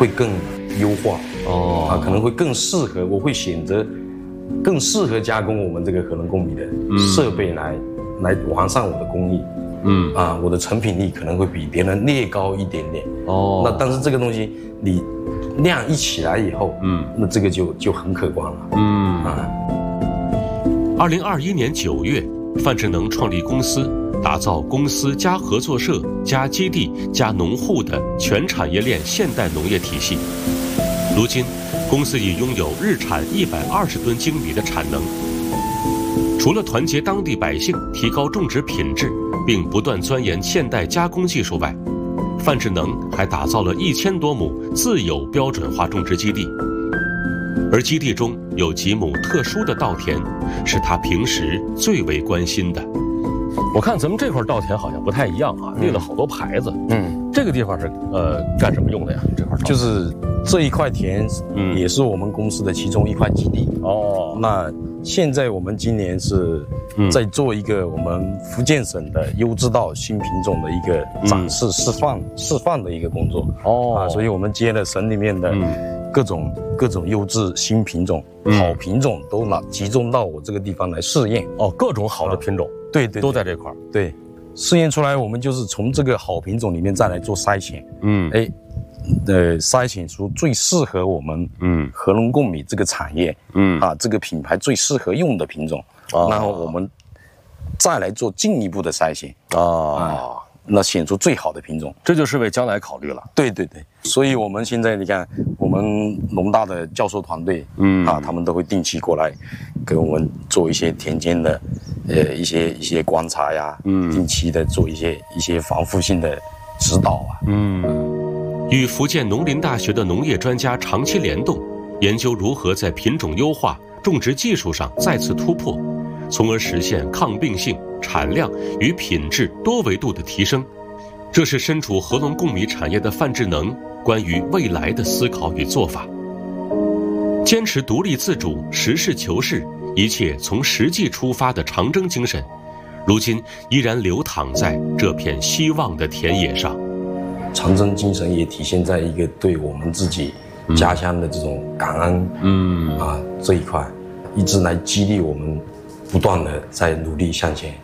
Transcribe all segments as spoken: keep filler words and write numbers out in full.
会更优化哦啊，可能会更适合，我会选择更适合加工我们这个核能供米的设备来、嗯、来完善我的工艺。嗯啊，我的成品力可能会比别人略高一点点。哦，那但是这个东西你量一起来以后，嗯，那这个就就很可观了。嗯啊。 二零二一年九月，范志能创立公司，打造公司加合作社加基地加农户的全产业链现代农业体系。如今，公司已拥有日产一百二十吨精米的产能。除了团结当地百姓，提高种植品质，并不断钻研现代加工技术外，范志能还打造了一千多亩自有标准化种植基地，而基地中有几亩特殊的稻田，是他平时最为关心的。我看咱们这块稻田好像不太一样啊，立了好多牌子。嗯，这个地方是呃干什么用的呀？这块就是这一块田，嗯，也是我们公司的其中一块基地。哦，那现在我们今年是在做一个我们福建省的优质稻新品种的一个展示示范、嗯、示范的一个工作。哦，啊，所以我们接了省里面的各种、嗯、各种优质新品种、嗯、好品种都拿集中到我这个地方来试验。 哦，各种好的品种。啊，对 对, 对，都在这块儿。 对，试验出来，我们就是从这个好品种里面再来做筛选。嗯，哎，呃，筛选出最适合我们嗯核能供米这个产业，嗯啊这个品牌最适合用的品种，哦、然后我们再来做进一步的筛选。哦。啊，那选出最好的品种， 这就是为将来考虑了。 对对对，所以我们现在你看，我们农大的教授团队，嗯啊，他们都会定期过来，给我们做一些田间的，呃一些一些观察呀，嗯，定期的做一些一些防腐性的指导啊， 嗯，与福建农林大学的农业专家长期联动，研究如何在品种优化、种植技术上再次突破，从而实现抗病性、产量与品质多维度的提升。这是身处核能供米产业的范志能关于未来的思考与做法。坚持独立自主、实事求是、一切从实际出发的长征精神，如今依然流淌在这片希望的田野上。 长征精神也体现在一个对我们自己家乡的这种感恩，嗯啊这一块，一直来激励我们不断的在努力向前。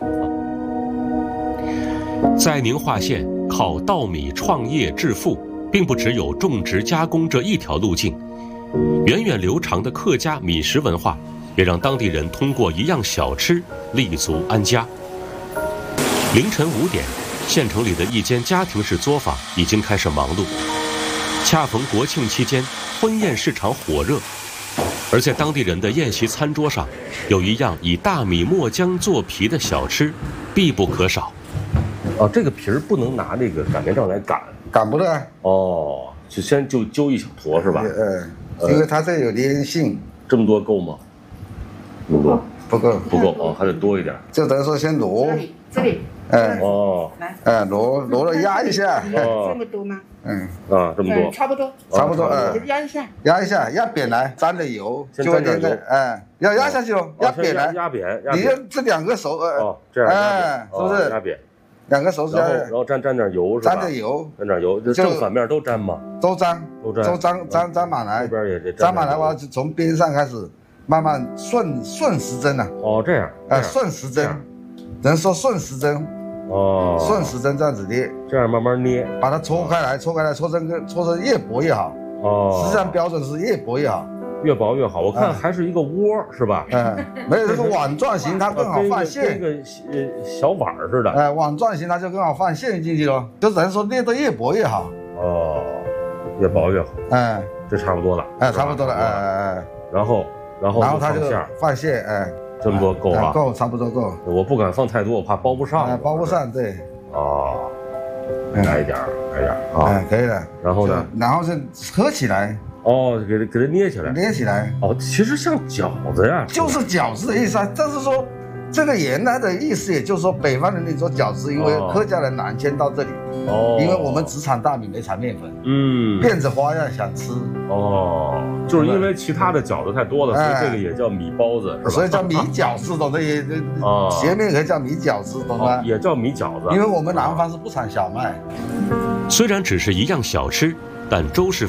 在宁化县靠稻米创业致富，并不只有种植加工这一条路径，源远流长的客家米食文化，也让当地人通过一样小吃立足安家。凌晨五点，县城里的一间家庭式作坊已经开始忙碌。恰逢国庆期间，婚宴市场火热，而在当地人的宴席餐桌上，有一样以大米末浆做皮的小吃必不可少。哦，这个皮儿不能拿那个擀面杖来擀， 擀不得。 哦，就先就揪一小坨是吧？ 呃，因为它这有粘性。 这么多够吗？这么多不够， 不够哦，还得多一点。 就等于说先挪。 这里，这里。 哎哦， 来， 哎挪挪了压一下。 哦，这么多吗？ 嗯啊，这么多， 差不多， 差不多，哎， 压一下， 压一下，压扁来，沾点油，就沾点油， 哎，要压下去喽，压扁来， 压扁， 你用这两个手， 哦，这样， 哎，是不是压扁？ 两个手指， 然后然后沾沾点油是吧？ 沾点油， 沾点油，就正反面都沾吗？ 都沾， 都沾， 都沾沾沾满来， 这边也得沾满来，我就从边上开始慢慢顺顺时针啊。 哦，这样， 哎，顺时针，人说顺时针。哦，顺时针这样子捏， 这样慢慢捏， 把它搓开来，搓开来，搓成个搓成越薄越好。哦，实际上标准是越薄越好， 越薄越好。我看还是一个窝是吧？ 嗯，没有这个碗状型，它更好放馅， 跟一个呃小碗似的。 哎，碗状型它就更好放馅进去了，就等于说捏得越薄越好。 哦，越薄越好。 哎， 这差不多了。 哎，差不多了。哎哎哎。 然后，然后然后它就放馅，哎。 这么多够了， 够，差不多够。 我不敢放太多，我怕包不上。 哎，包不上，对。 哦，来一点，来一点啊。 哎，可以了。 然后呢？ 然后是合起来。 哦，给它给它捏起来。 捏起来。 哦，其实像饺子呀。 就是饺子的意思啊，但是说这个原来的意思，也就是说北方人你做饺子，因为客家人南迁到这里，哦，因为我们只产大米没产面粉，嗯，变着花样想吃。哦， 就是因为其他的饺子太多了，所以这个也叫米包子，是吧？ 所以叫米饺子，懂的也，哦，斜面可以叫米饺子，懂吗？ 也叫米饺子， 因为我们南方是不产小麦。 虽然只是一样小吃，但周氏